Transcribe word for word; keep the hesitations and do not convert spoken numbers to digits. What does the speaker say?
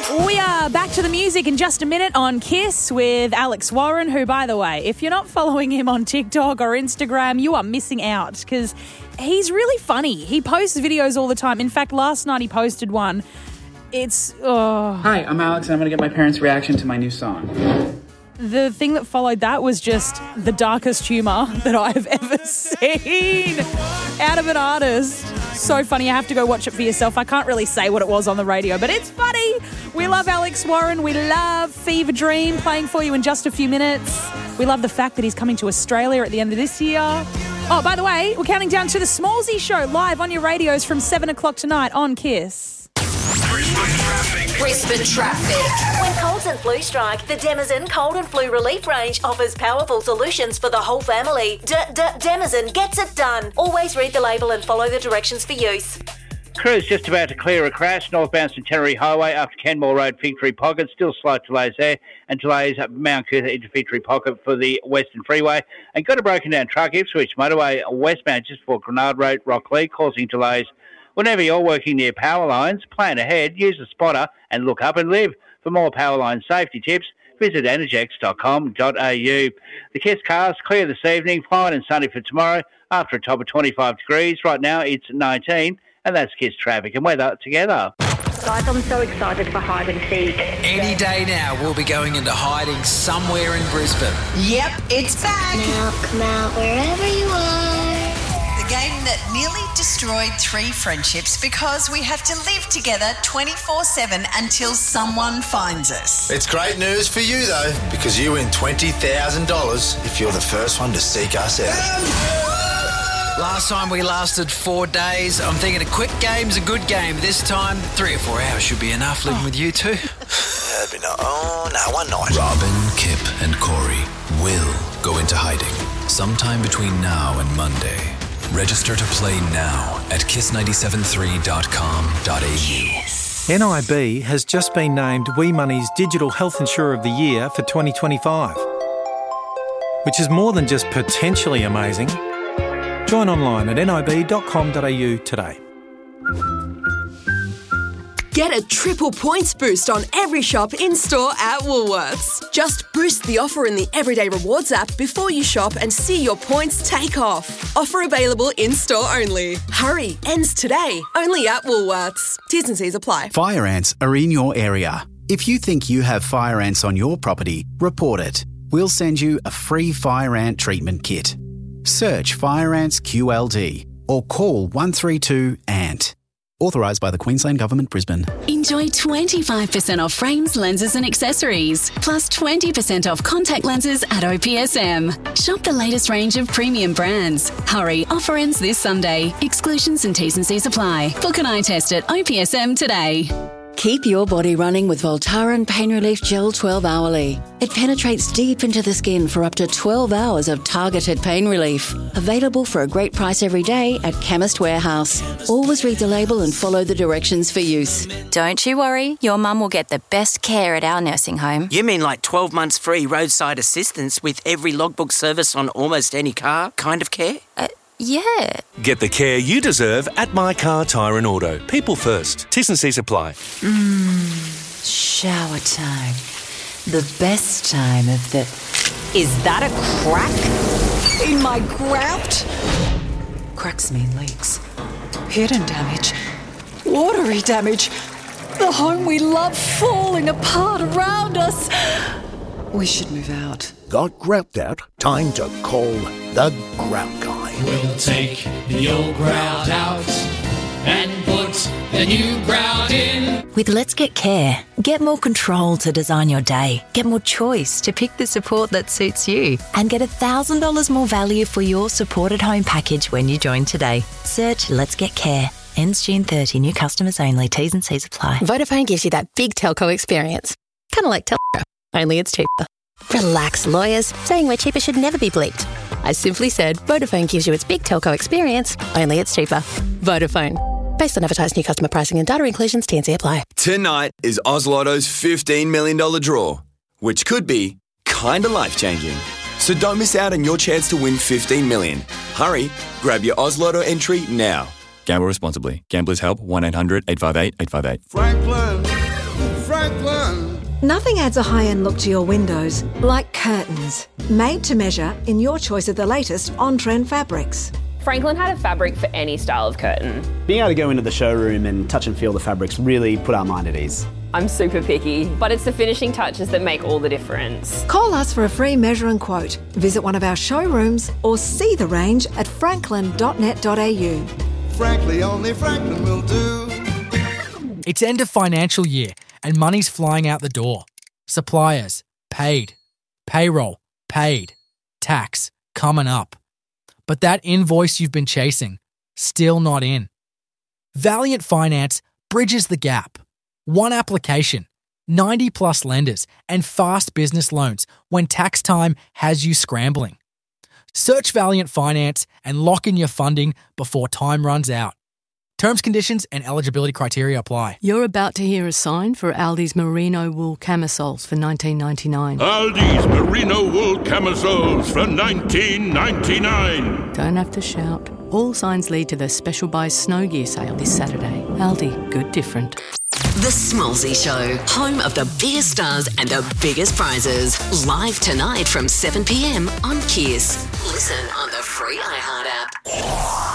We are back to the music in just a minute on Kiss with Alex Warren, who, by the way, if you're not following him on TikTok or Instagram, you are missing out because he's really funny. He posts videos all the time. In fact, last night he posted one. It's... Oh. Hi, I'm Alex, and I'm going to get my parents' reaction to my new song. The thing that followed that was just the darkest humour that I've ever seen out of an artist. So funny. You have to go watch it for yourself. I can't really say what it was on the radio, but it's funny. We love Alex Warren. We love Fever Dream playing for you in just a few minutes. We love the fact that he's coming to Australia at the end of this year. Oh, by the way, we're counting down to the Smallsy Show live on your radios from seven o'clock tonight on Kiss. Brisbane traffic. When colds and flu strike, the Demazen Cold and Flu Relief range offers powerful solutions for the whole family. D-D-Demazen gets it done. Always read the label and follow the directions for use. Crews just about to clear a crash northbound Centenary Highway after Kenmore Road, Victory Pocket. Still slight delays there, and delays up Mount Coot into Victory Pocket for the Western Freeway. And got a broken down truck, Ipswich Motorway westbound just before Grenard Road, Rockley, causing delays. Whenever you're working near power lines, plan ahead, use a spotter and look up and live. For more power line safety tips, visit energex dot com dot a u. The Kiss cars clear this evening, fine and sunny for tomorrow after a top of twenty-five degrees. Right now it's nineteen, and that's Kiss traffic and weather together. Guys, I'm so excited for hide and seek. Any day now, we'll be going into hiding somewhere in Brisbane. Yep, it's back. Now come out wherever you are. The game that nearly destroyed three friendships because we have to live together twenty-four seven until someone finds us. It's great news for you, though, because you win twenty thousand dollars if you're the first one to seek us out. Last time we lasted four days. I'm thinking a quick game's a good game. This time, three or four hours should be enough living with you two. That'd be no, oh, no, one night. Robin, Kip and Corey will go into hiding sometime between now and Monday. Register to play now at kiss nine seven three dot com dot a u. Yes. N I B has just been named Wee Money's Digital Health Insurer of the Year for twenty twenty-five, which is more than just potentially amazing. Join online at nib dot com dot a u today. Get a triple points boost on every shop in-store at Woolworths. Just boost the offer in the Everyday Rewards app before you shop and see your points take off. Offer available in-store only. Hurry, ends today. Only at Woolworths. T's and C's apply. Fire ants are in your area. If you think you have fire ants on your property, report it. We'll send you a free fire ant treatment kit. Search Fire Ants Q L D or call one three two A N T. Authorised by the Queensland Government, Brisbane. Enjoy twenty-five percent off frames, lenses and accessories, plus twenty percent off contact lenses at O P S M. Shop the latest range of premium brands. Hurry, offer ends this Sunday. Exclusions and T's and C's apply. Book an eye test at O P S M today. Keep your body running with Voltaren Pain Relief Gel twelve hourly. It penetrates deep into the skin for up to twelve hours of targeted pain relief. Available for a great price every day at Chemist Warehouse. Always read the label and follow the directions for use. Don't you worry, your mum will get the best care at our nursing home. You mean like twelve months free roadside assistance with every logbook service on almost any car kind of care? Uh, Yeah. Get the care you deserve at My Car Tyre and Auto. People first. T's and C's apply. Mmm, shower time. The best time of the... Is that a crack in my grout? Cracks mean leaks. Hidden damage. Watery damage. The home we love falling apart around us. We should move out. Got grout out? Time to call the Grout Guy. We'll take the old grout out and put the new grout in. With Let's Get Care, get more control to design your day, get more choice to pick the support that suits you, and get one thousand dollars more value for your supported home package when you join today. Search Let's Get Care. Ends June thirtieth. New customers only. T's and C's apply. Vodafone gives you that big telco experience. Kind of like telco, only it's cheaper. Relax, lawyers. Saying we're cheaper should never be bleeped. I simply said Vodafone gives you its big telco experience, only it's cheaper. Vodafone. Based on advertised new customer pricing and data inclusions, T and C apply. Tonight is Oz Lotto's fifteen million dollars draw, which could be kinda life-changing. So don't miss out on your chance to win fifteen million dollars. Hurry, grab your Oz Lotto entry now. Gamble responsibly. Gamblers help one eight hundred eight five eight eight five eight. Franklin, Franklin. Nothing adds a high-end look to your windows like curtains. Made to measure in your choice of the latest on-trend fabrics. Franklin had a fabric for any style of curtain. Being able to go into the showroom and touch and feel the fabrics really put our mind at ease. I'm super picky, but it's the finishing touches that make all the difference. Call us for a free measure and quote. Visit one of our showrooms or see the range at franklin dot net dot a u. Frankly, only Franklin will do. It's end of financial year and money's flying out the door. Suppliers, paid. Payroll, paid. Tax, coming up. But that invoice you've been chasing, still not in. Valiant Finance bridges the gap. One application, ninety plus lenders, and fast business loans when tax time has you scrambling. Search Valiant Finance and lock in your funding before time runs out. Terms, conditions, and eligibility criteria apply. You're about to hear a sign for Aldi's Merino wool camisoles for nineteen ninety-nine. Aldi's Merino wool camisoles for nineteen ninety-nine. Don't have to shout. All signs lead to the special buy snow gear sale this Saturday. Aldi, good different. The Smallsy Show, home of the biggest stars and the biggest prizes. Live tonight from seven p m on Kiss. Listen on the free iHeart app.